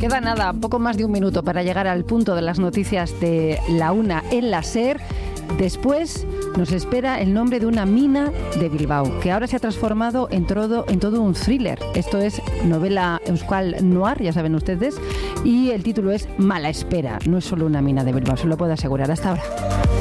Queda nada, poco más de un minuto para llegar al punto de las noticias de la 1 en la SER. Después nos espera el nombre de una mina de Bilbao, que ahora se ha transformado en todo un thriller. Esto es novela euskal noir, ya saben ustedes, y el título es Mala Espera. No es solo una mina de Bilbao, se lo puedo asegurar. Hasta ahora.